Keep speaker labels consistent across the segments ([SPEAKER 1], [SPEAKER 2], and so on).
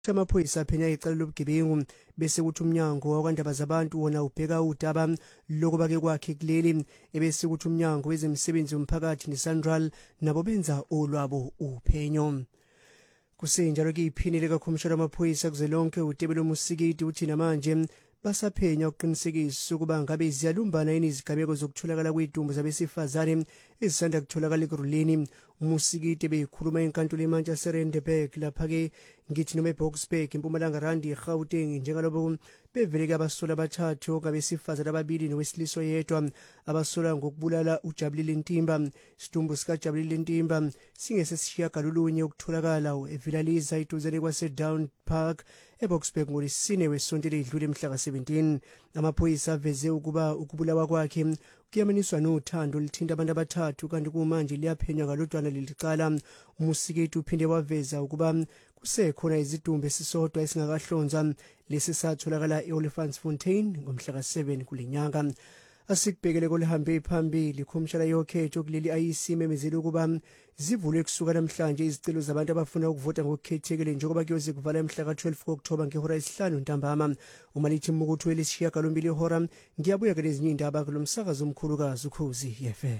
[SPEAKER 1] Amaphoyisa aphenya icala lobugebengu bese kuthi umnyango wakwandaba zabantu wona ubheka udaba lokubake kwakhe kuleli ebese kuthi umnyango wezemisebenzi womphakathi neSANRAL nabo benza olwabo uphenyo. Kusenjalo ke iphini likakhomishana amaphoyisa kuzelonke uTebelo Musikiti uthi namanje basaphenya ukuqinisekisa ukuba ngabe ziyalumbana yini izigameko zokutholakala kwedumbu zabesifazane ezisanda kutholakala ekuruleni. Umusikiti beyikhuluma enkantolo eManchester Randburg lapha ke ngithi noma eBoksburg eMpumalanga Randi eGauteng njengalobo beveleke abasola abathathu ngabesifazane ababili nowesilisa yedwa abasola ngokubulala uJabulile Ntimba. Sidumbu sikaJabulile Ntimba singesesishiyagalolunye ukutholakala evilaliza iduzane kwaseDown Park eBoksburg ngoLwesine wesonto elidlule mhla ka-17. Amaphoyisa aveze ukuba ukubulawa kwakhe kuyamaniswa nothando lithinta abantu abathathu kanti kumanje liyaphenywa ngalodwana lelicala. Umusiketi uphinde waveza ukuba kusekhona izidumbu esisodwa esingakahlonzwa lesi satholakala eOlifantsfontein ngomhla ka-7 kulenyanga. Asikubhekele kolihambe phambili khomishana yokhetho kuleli ayisimemezele ukuba zivulwe kusuka namhlanje izicelo zabantu abafuna ukuvota ngokukhethekile njengoba kuyoze kuvala mhla ka-12 Okthoba ngehora yesihlanu ntambama. Uma lithi mukuthu welesishiyagalombili ihora ngiyabuya ke lezinye indaba kulo msakazo omkhulukazi Ukhozi FM.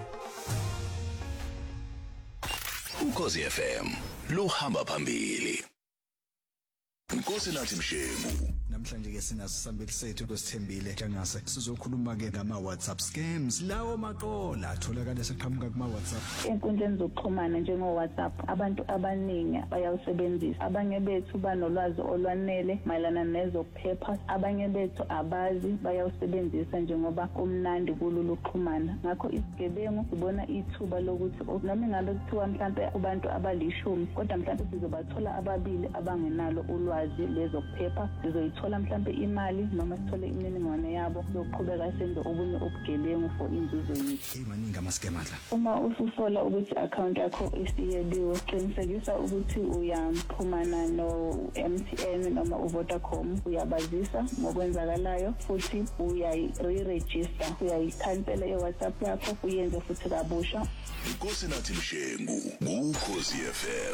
[SPEAKER 2] Ukhozi FM luhamba phambili. Nkosi nathi Mshemu.
[SPEAKER 3] Namhlanje ke sinasisambeli sethu kwesithembile njengase sizokhuluma ke ngama WhatsApp scams lawo maqola atholakala seqhamuka kuma WhatsApp.
[SPEAKER 4] Inkundleni zokuxhumana njengo WhatsApp abantu abaningi bayawusebenzisa. Abanye bethu banolwazi olwanele mayelana nezokuphepha, abanye bethu abazi bayawusebenzisa njengoba kumnandi kulolu xhumana. Ngakho isigebengu sibona ithuba lokuthi noma ngabe kuthiwa mhlambe kubantu abalishumi kodwa mhlambe sizobathola ababili abangenalo ulwazi lezokuphepha, sizoyithola mhlambe imali noma sithole imininingwane yabo yokuqhubeka senze obunye ubugebengu for inzuzo yethu.
[SPEAKER 3] Maningi amaskemadla.
[SPEAKER 4] Uma ususola ukuthi account yakho isiyeliwe, qinisekisa ukuthi uyaxhumana no MTN noma uVodacom, uyabazisa ngokwenzakalayo futhi uyayi-re-register, uyayikhansela iWhatsApp yakho uyenze futhi kabusha.
[SPEAKER 2] Nkosi nathi Mshemu Ukhozi FM.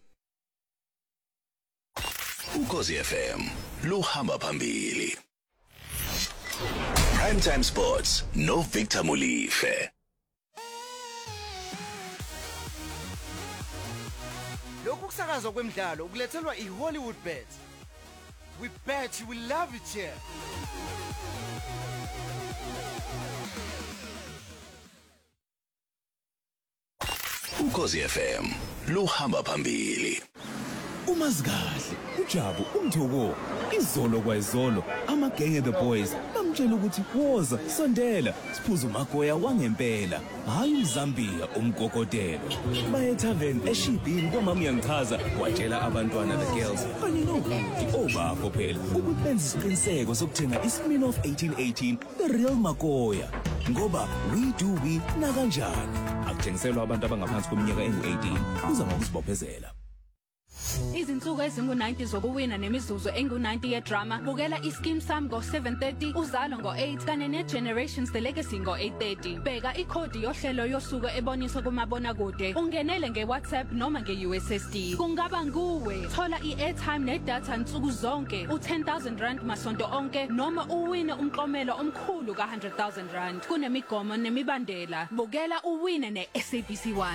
[SPEAKER 2] Ukhozi FM luhamba phambili. Primetime Sports no Victor Mulife.
[SPEAKER 5] Lokhu kusakazwa kwemidlalo ukulethelwa iHollywood Bet. We bet you will love it here.
[SPEAKER 2] Ukhozi FM luhamba phambili.
[SPEAKER 6] Umazikahle uJabu umthoko izolo kwayizolo amagenge the boys bamtshela ukuthi woza sondela siphuza umagoya wangempela hayi uMzambia umgogotelo baye tavern eShibhini komama uyangichaza watshela abantwana the girls kanye nokuthi obapho phela ukuthi benze isiqiniseko sokuthenga iSmirnoff 1818 the real magoya ngoba we do we na kanjani akuthengiselwa abantu abangaphansi kweminyaka engu-18 kuza ngokuzibophezela.
[SPEAKER 7] Izinsuku ezingu-90 zokuwina nemizuzu engu-90 yedrama. Bukela iScheme Sam ngo-7:30, Uzalo ngo-8 kanye neGenerations The Legacy ngo-8:30. Bheka ikhodi yohlelo yosuku eboniswa kumabonakude. Ungenele ngeWhatsApp noma nge-USSD. Kungaba nguwe. Thola i-airtime nedatha nsuku zonke u10,000 masonto onke noma uwine umklomelo omkhulu ka100,000. Kunemigomo nemibandela. Bukela uwine neSABC1.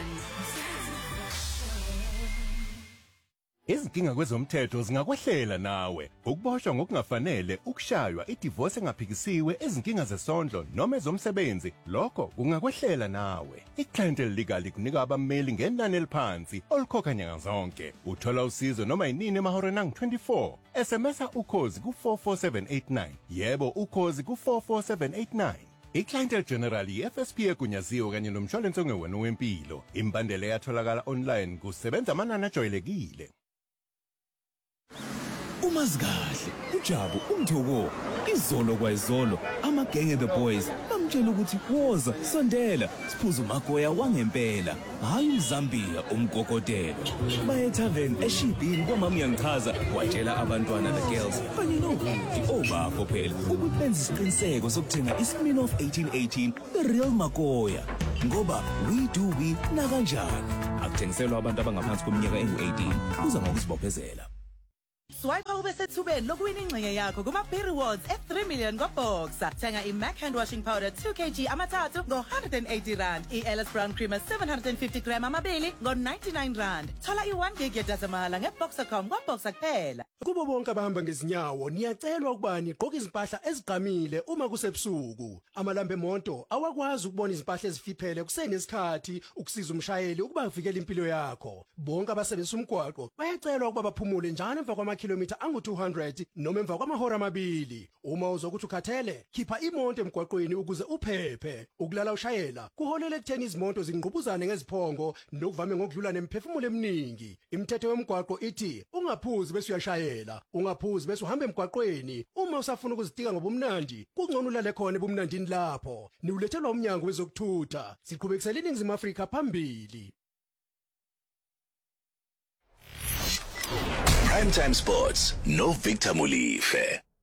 [SPEAKER 8] Izinkinga kwezomthetho zingakwehlela nawe. Ukuboshwa ngokungafanele, ukushaywa, idivorce engaphikisiwe, izinkinga zesondlo noma ezomsebenzi, lokho kungakwehlela nawe. iClientele Legal kunika abameli ngenani eliphansi olukhokha nyanga zonke. Uthola usizo noma yinini emahoreni angu-24. SMS-a ukhozi ku44789. Yebo ukhozi ku44789. iClientele General iFSP egunyaziwe kanye nomshwalense ongewona wempilo. Imbandela yatholakala online kusebenza amanani ajwayelekile.
[SPEAKER 6] Umazikahle uJabu umthoko izolo kwayizolo amagenge the boys bamtshela ukuthi woza sondela siphuza umagoya wangempela hayi uMzambia umgogotelo baye tavern eShibhini komama uyangichaza watshela abantwana the girls kanye nokuthi obapho phela ukuthi benze isiqiniseko sokuthenga iSmirnoff 1818 the real magoya ngoba we do we na kanjani akuthengiselwa abantu abangaphansi kweminyaka engu-18 kuza ngokuzibophezela.
[SPEAKER 9] Swipe ube sethubeni lokuwina ingcenye yakho kuma P Rewards e3 million ngoBoxer. Thenga iMac hand washing powder 2 kg amathathu ngo180 rand, iEllis Brown creamer 750 gram amabili ngo99 rand. Thola i1 gig yedatha mahala ngeBoxer.com ngoBoxer kuphela.
[SPEAKER 1] Kubo bonke abahamba ngezinyawo niyacelwa ukuba niqoke izimpahla ezigqamile uma kusebusuku. Amalambe emonto awakwazi ukubona izimpahla ezifiphele kusenesikhathi ukusiza umshayeli ukuba avikele impilo yakho. Bonke abasebenzisa umgwaqo bayacelwa ukuba baphumule njalo emva kwamakhilomitha angu200 noma emva kwamahora amabili. Uma uzokuthi ukhathele, khipha imoto emgwaqweni ukuze uphephe. Ukulala ushayela kuholela ekutheni izimoto zingqubuzane ngeziphongo nokuvame ngokudlula nemphefumulo eminingi. Imithetho yomgwaqo ithi ungaphuzi bese uyashayela, ungaphuzi bese uhamba emgwaqweni. Uma usafuna ukuzitika ngobumnandi, kungcono ulale khona ebumnandini lapho. Niulethelwa umnyango wezokuthutha. Siqhubekisela iNingizimu Afrika phambili.
[SPEAKER 2] Primetime Sports no Victor Mulife.